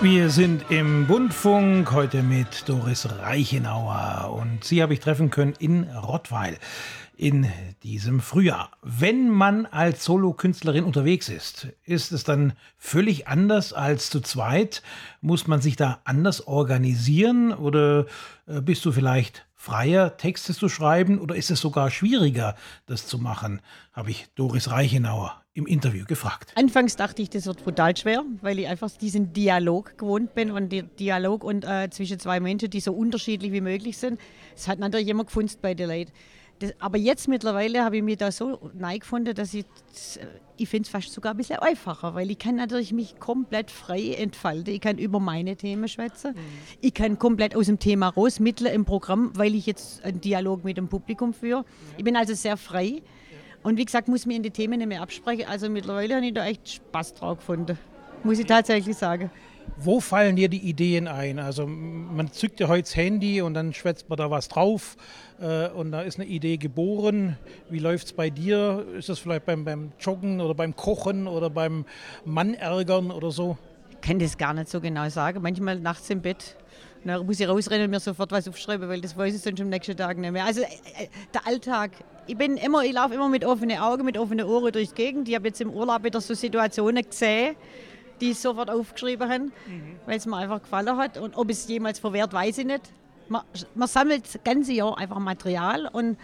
Wir sind im Bundfunk, heute mit Doris Reichenauer, und sie habe ich treffen können in Rottweil in diesem Frühjahr. Wenn man als Solokünstlerin unterwegs ist es dann völlig anders als zu zweit? Muss man sich da anders organisieren oder bist du vielleicht freier, Texte zu schreiben, oder ist es sogar schwieriger, das zu machen? Habe ich Doris Reichenauer im Interview gefragt. Anfangs dachte ich, das wird brutal schwer, weil ich einfach diesen Dialog gewohnt bin und den Dialog zwischen zwei Menschen, die so unterschiedlich wie möglich sind. Es hat natürlich immer gefunzt bei den Leuten. Aber jetzt mittlerweile habe ich mich da so gefunden, dass ich finde es fast sogar ein bisschen einfacher, weil ich kann natürlich mich komplett frei entfalten. Ich kann über meine Themen schwätzen. Ich kann komplett aus dem Thema raus, mitten im Programm, weil ich jetzt einen Dialog mit dem Publikum führe. Ich bin also sehr frei. Und wie gesagt, muss mich in die Themen nicht mehr absprechen. Also mittlerweile habe ich da echt Spaß drauf gefunden, muss ich tatsächlich sagen. Wo fallen dir die Ideen ein? Also man zückt ja heute das Handy und dann schwätzt man da was drauf und da ist eine Idee geboren. Wie läuft es bei dir? Ist das vielleicht beim Joggen oder beim Kochen oder beim Mann ärgern oder so? Ich kann das gar nicht so genau sagen. Manchmal nachts im Bett. Dann muss ich rausrennen und mir sofort was aufschreiben, weil das weiß ich dann schon am nächsten Tag nicht mehr. Also der Alltag. Ich laufe immer mit offenen Augen, mit offenen Ohren durch die Gegend. Ich habe jetzt im Urlaub wieder so Situationen gesehen, die ich sofort aufgeschrieben habe, weil es mir einfach gefallen hat. Und ob es jemals verwehrt, weiß ich nicht. Man sammelt das ganze Jahr einfach Material und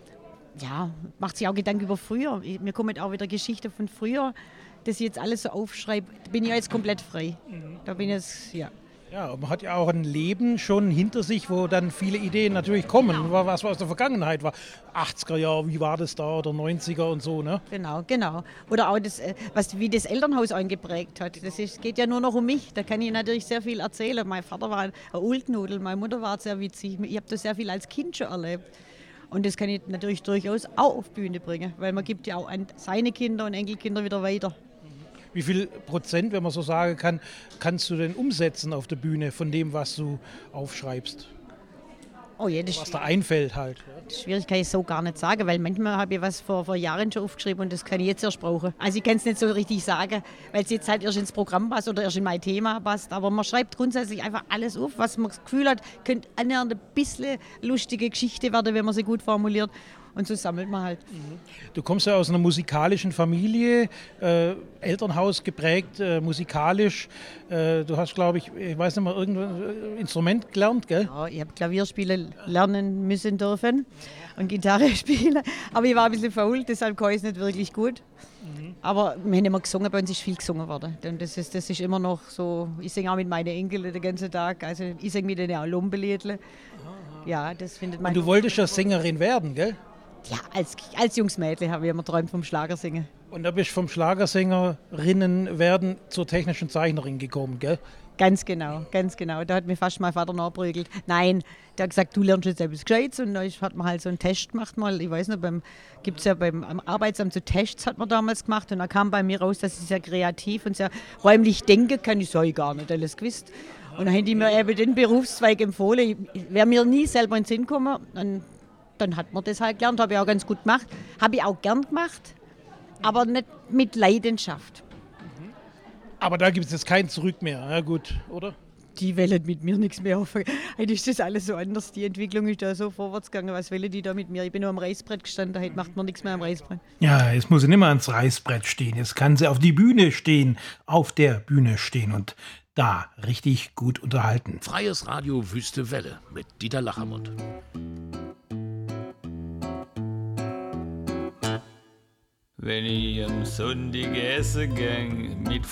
ja, macht sich auch Gedanken über früher. Mir kommen auch wieder Geschichten von früher, dass ich jetzt alles so aufschreibe. Da bin ich ja jetzt komplett frei. Da bin ich jetzt, ja. Ja, man hat ja auch ein Leben schon hinter sich, wo dann viele Ideen natürlich kommen, genau. Was aus der Vergangenheit war. 80er Jahre, wie war das da, oder 90er und so, ne? Genau. Oder auch wie das Elternhaus eingeprägt hat. Geht ja nur noch um mich. Da kann ich natürlich sehr viel erzählen. Mein Vater war ein Ulknudel, meine Mutter war sehr witzig. Ich habe das sehr viel als Kind schon erlebt. Und das kann ich natürlich durchaus auch auf die Bühne bringen, weil man gibt ja auch an seine Kinder und Enkelkinder wieder weiter. Wie viel Prozent, wenn man so sagen kann, kannst du denn umsetzen auf der Bühne von dem, was du aufschreibst? Oh je, was da einfällt halt. Ja. Schwierig kann ich so gar nicht sagen, weil manchmal habe ich was vor Jahren schon aufgeschrieben und das kann ich jetzt erst brauchen. Also ich kann es nicht so richtig sagen, weil es jetzt halt erst ins Programm passt oder erst in mein Thema passt. Aber man schreibt grundsätzlich einfach alles auf, was man das Gefühl hat, könnte annähernd ein bisschen lustige Geschichte werden, wenn man sie gut formuliert. Und so sammelt man halt. Du kommst ja aus einer musikalischen Familie, Elternhaus geprägt, musikalisch. Du hast, glaube ich weiß nicht mal, irgendein Instrument gelernt, gell? Ja, ich habe Klavierspielen lernen müssen dürfen und Gitarre spielen. Aber ich war ein bisschen faul, deshalb kann ich es nicht wirklich gut. Aber wir haben immer gesungen, bei uns ist viel gesungen worden. Und das ist immer noch so, ich singe auch mit meinen Enkeln den ganzen Tag. Also ich singe mit denen auch Lombeliedle. Ja, das findet man. Und du wolltest ja Sängerin werden, gell? Ja, als junges Mädchen habe ich immer geträumt vom Schlagersingen. Und da bist du vom Schlagersängerin werden zur technischen Zeichnerin gekommen, gell? Ganz genau. Da hat mir fast mein Vater nachgeprügelt. Nein, der hat gesagt, du lernst jetzt etwas Gescheites. Und dann hat man halt so einen Test gemacht mal. Ich weiß nicht, gibt es ja am Arbeitsamt so Tests, hat man damals gemacht. Und da kam bei mir raus, dass ich sehr kreativ und sehr räumlich denken kann. Ich sage gar nicht alles gewusst. Und dann haben die mir eben den Berufszweig empfohlen. Ich wäre mir nie selber in den Sinn gekommen. Und dann hat man das halt gelernt, habe ich auch ganz gut gemacht. Habe ich auch gern gemacht, aber nicht mit Leidenschaft. Aber da gibt es jetzt kein Zurück mehr, ja gut, oder? Die wollen mit mir nichts mehr auf. Heute ist das alles so anders. Die Entwicklung ist da so vorwärts gegangen. Was wollen die da mit mir? Ich bin nur am Reißbrett gestanden, heute macht man nichts mehr am Reißbrett. Ja, jetzt muss sie nicht mehr ans Reißbrett stehen. Jetzt kann sie auf der Bühne stehen und da richtig gut unterhalten. Freies Radio Wüste Welle mit Dieter Lachermund. Wenn ich am Sonntag essen gang mit